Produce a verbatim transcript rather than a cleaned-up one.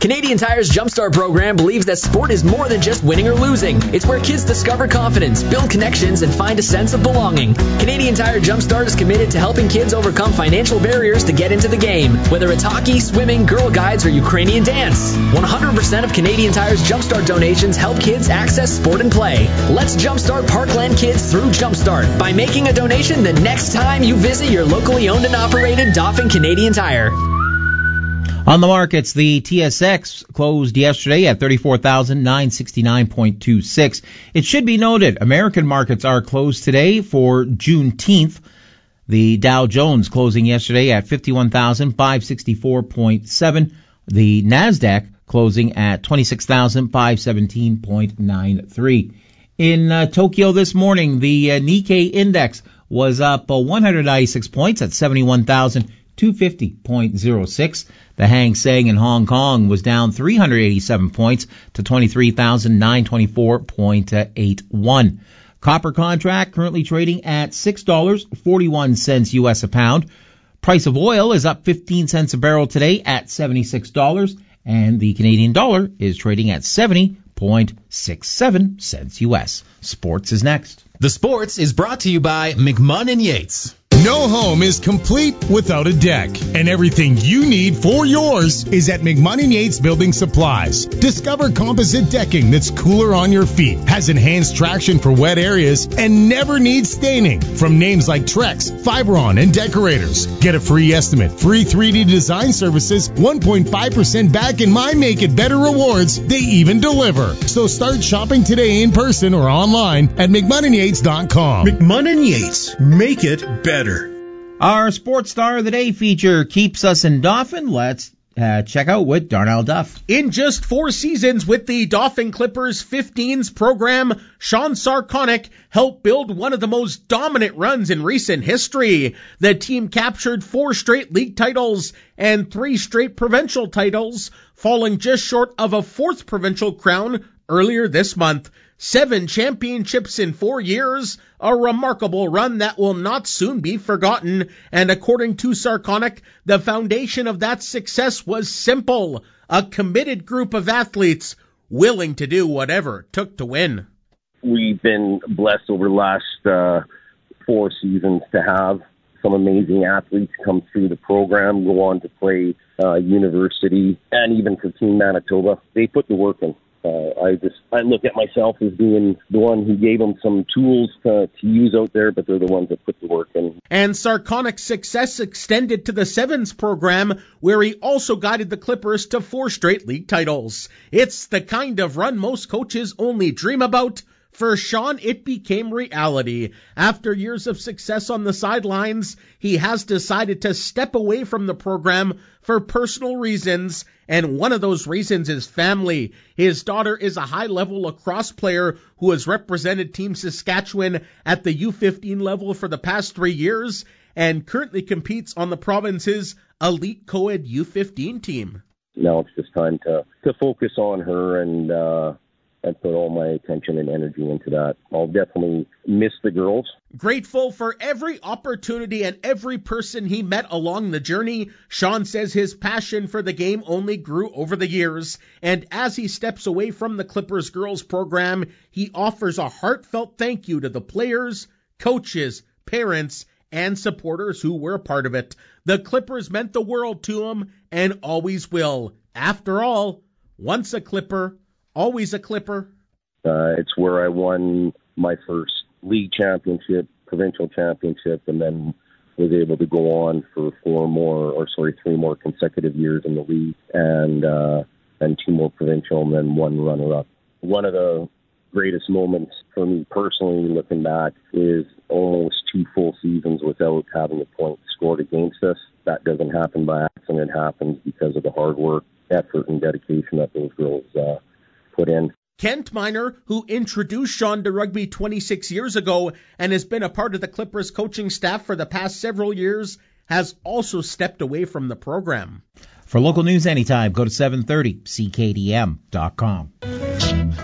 Canadian Tire's Jumpstart program believes that sport is more than just winning or losing. It's where kids discover confidence, build connections, and find a sense of belonging. Canadian Tire Jumpstart is committed to helping kids overcome financial barriers to get into the game, whether it's hockey, swimming, Girl Guides, or Ukrainian dance. one hundred percent of Canadian Tire's Jumpstart donations help kids access sport and play. Let's jumpstart Parkland kids through Jumpstart by making a donation the next time you visit your locally owned and operated Dauphin Canadian Tire. On the markets, the T S X closed yesterday at thirty-four thousand nine hundred sixty-nine point two six. It should be noted, American markets are closed today for Juneteenth. The Dow Jones closing yesterday at fifty-one thousand five hundred sixty-four point seven. The NASDAQ closing at twenty-six thousand five hundred seventeen point nine three. In uh, Tokyo this morning, the uh, Nikkei index was up uh, one hundred ninety-six points at seventy-one thousand two hundred fifty point zero six. The Hang Seng in Hong Kong was down three hundred eighty-seven points to twenty-three thousand nine hundred twenty-four point eight one. Copper contract currently trading at six dollars and forty-one cents U S a pound. Price of oil is up fifteen cents a barrel today at seventy-six dollars, and the Canadian dollar is trading at seventy point six seven cents U S. Sports is next. The Sports is brought to you by McMahon and Yates. No home is complete without a deck, and everything you need for yours is at McMahon and Yates Building Supplies. Discover composite decking that's cooler on your feet, has enhanced traction for wet areas, and never needs staining. From names like Trex, Fibron, and Decorators. Get a free estimate, free three D design services, one point five percent back, and My Make It Better rewards. They even deliver. So start shopping today in person or online at McMahon and Yates dot com. McMahon and Yates, make it better. Our Sports Star of the Day feature keeps us in Dauphin. Let's uh, check out with Darnell Duff. In just four seasons with the Dauphin Clippers fifteens program, Sean Sarkonic helped build one of the most dominant runs in recent history. The team captured four straight league titles and three straight provincial titles, falling just short of a fourth provincial crown earlier this month. Seven championships in four years, a remarkable run that will not soon be forgotten. And according to Sarkonic, the foundation of that success was simple: a committed group of athletes willing to do whatever it took to win. We've been blessed over the last uh, four seasons to have some amazing athletes come through the program, go on to play uh, university, and even for Team Manitoba. They put the work in. Uh, I just I look at myself as being the one who gave them some tools to, to use out there, but they're the ones that put the work in. And Sarkonic's success extended to the Sevens program, where he also guided the Clippers to four straight league titles. It's the kind of run most coaches only dream about. For Sean, it became reality. After years of success on the sidelines, he has decided to step away from the program for personal reasons, and one of those reasons is family. His daughter is a high-level lacrosse player who has represented Team Saskatchewan at the U fifteen level for the past three years and currently competes on the province's elite co-ed U fifteen team. Now it's just time to, to focus on her and uh and put all my attention and energy into that. I'll definitely miss the girls. Grateful for every opportunity and every person he met along the journey, Sean says his passion for the game only grew over the years. And as he steps away from the Clippers girls program, he offers a heartfelt thank you to the players, coaches, parents, and supporters who were a part of it. The Clippers meant the world to him and always will. After all, once a Clipper, always a Clipper. Uh, it's where I won my first league championship, provincial championship, and then was able to go on for four more, or sorry, three more consecutive years in the league, and uh, and two more provincial, and then one runner-up. One of the greatest moments for me personally, looking back, is almost two full seasons without having a point scored against us. That doesn't happen by accident. It happens because of the hard work, effort, and dedication that those girls uh, put in. Kent Miner, who introduced Sean to rugby twenty-six years ago and has been a part of the Clippers coaching staff for the past several years, has also stepped away from the program. For local news anytime, go to seven thirty C K D M dot com.